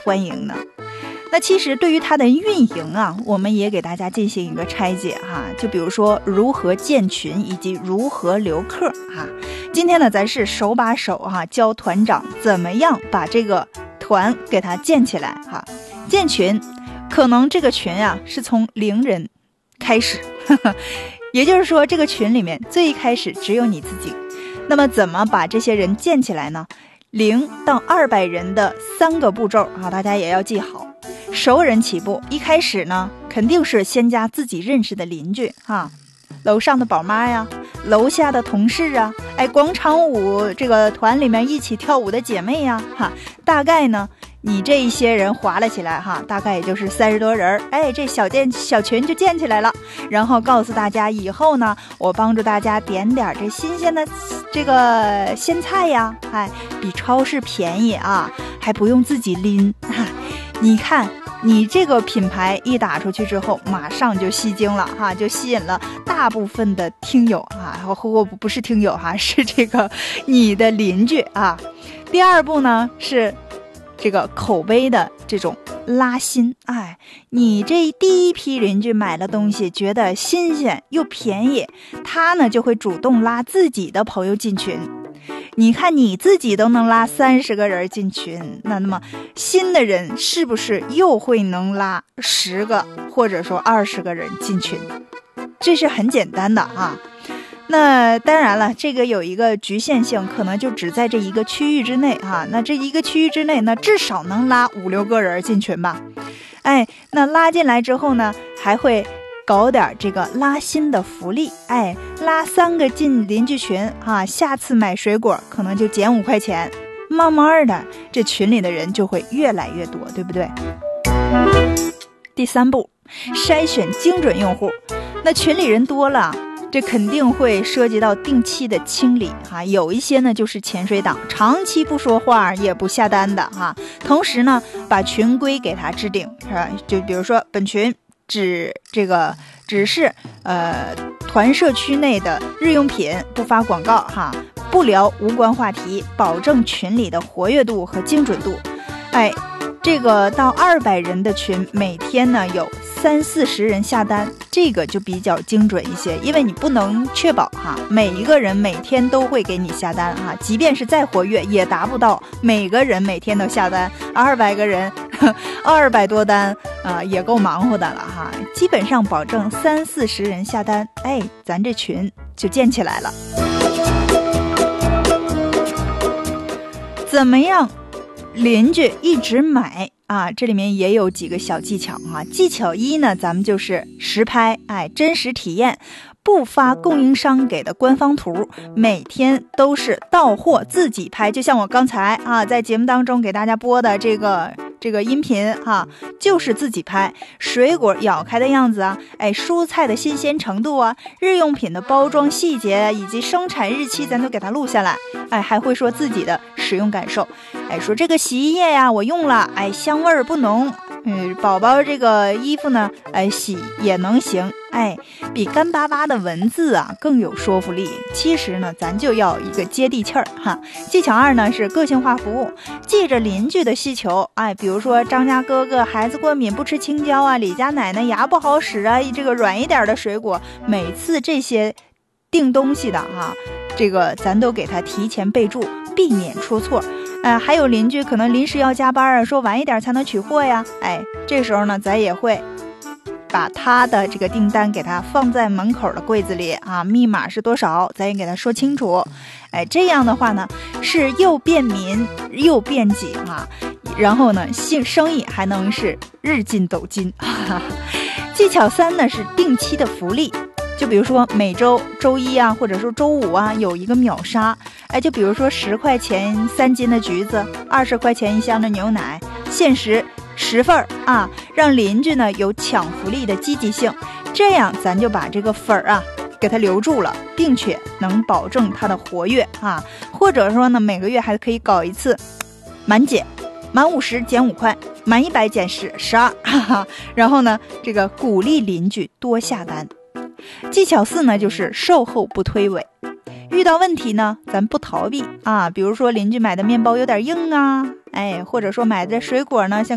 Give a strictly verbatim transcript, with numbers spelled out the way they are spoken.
欢迎呢？那其实对于它的运营啊，我们也给大家进行一个拆解哈，就比如说如何建群以及如何留客哈。今天呢，咱是手把手哈教团长怎么样把这个团给它建起来哈。建群，可能这个群啊是从零人开始，呵呵，也就是说这个群里面最一开始只有你自己。那么怎么把这些人建起来呢？零到二百人的三个步骤啊，大家也要记好。熟人起步，一开始呢，肯定是先加自己认识的邻居哈，楼上的宝妈呀，楼下的同事啊，哎，广场舞这个团里面一起跳舞的姐妹呀，哈，大概呢，你这一些人划了起来哈，大概也就是三十多人，哎，这小建小群就建起来了。然后告诉大家，以后呢，我帮助大家点点这新鲜的这个鲜菜呀，哎，比超市便宜啊，还不用自己拎。你看你这个品牌一打出去之后，马上就吸睛了哈，就吸引了大部分的听友啊，或不是听友哈，是这个你的邻居啊。第二步呢是这个口碑的这种拉新，哎，你这第一批邻居买了东西，觉得新鲜又便宜，他呢就会主动拉自己的朋友进群。你看你自己都能拉三十个人进群，那那么新的人是不是又会能拉十个或者说二十个人进群？这是很简单的啊。那当然了，这个有一个局限性，可能就只在这一个区域之内啊。那这一个区域之内呢，至少能拉五六个人进群吧。哎，那拉进来之后呢，还会搞点这个拉新的福利，哎，拉三个进邻居群啊，下次买水果可能就减五块钱，慢慢的这群里的人就会越来越多，对不对？第三步，筛选精准用户。那群里人多了，这肯定会涉及到定期的清理哈，有一些呢就是潜水党，长期不说话也不下单的哈。同时呢，把群规给他制定，是吧？就比如说本群只这个只是呃团社区内的日用品，不发广告哈，不聊无关话题，保证群里的活跃度和精准度。哎，这个到二百人的群，每天呢有三四十人下单，这个就比较精准一些，因为你不能确保哈每一个人每天都会给你下单哈，即便是再活跃也达不到每个人每天都下单，二百个人二百多单啊、呃，也够忙活的了哈。基本上保证三四十人下单，哎，咱这群就建起来了。怎么样邻居一直买啊？这里面也有几个小技巧啊。技巧一呢，咱们就是实拍，哎，真实体验，不发供应商给的官方图，每天都是到货自己拍。就像我刚才啊，在节目当中给大家播的这个这个音频哈、啊，就是自己拍，水果咬开的样子啊，哎，蔬菜的新鲜程度啊，日用品的包装细节以及生产日期，咱都给它录下来。哎，还会说自己的使用感受，哎，说这个洗衣液呀，我用了，哎，香味儿不浓，嗯，宝宝这个衣服呢，哎，洗也能行，哎，比干巴巴的文字啊更有说服力。其实呢，咱就要一个接地气儿哈。技巧二呢是个性化服务，记着邻居的需求，哎，比如说张家哥哥孩子过敏不吃青椒啊，李家奶奶牙不好使啊，这个软一点的水果，每次这些订东西的哈、啊，这个咱都给他提前备注，避免出错。呃，还有邻居可能临时要加班啊，说晚一点才能取货呀，哎，这时候呢，咱也会把他的这个订单给他放在门口的柜子里啊，密码是多少，咱也给他说清楚。哎，这样的话呢，是又便民又便捷啊，然后呢，生意还能是日进斗金。技巧三呢是定期的福利。就比如说每周周一啊，或者说周五啊，有一个秒杀，哎，就比如说十块钱三斤的橘子，二十块钱一箱的牛奶，限时十份啊，让邻居呢有抢福利的积极性，这样咱就把这个粉儿啊给他留住了，并且能保证他的活跃啊，或者说呢每个月还可以搞一次满减，满五十减五块，满一百减十十二，哈哈，然后呢这个鼓励邻居多下单。技巧四呢就是售后不推诿，遇到问题呢咱不逃避啊，比如说邻居买的面包有点硬啊，哎，或者说买的水果呢像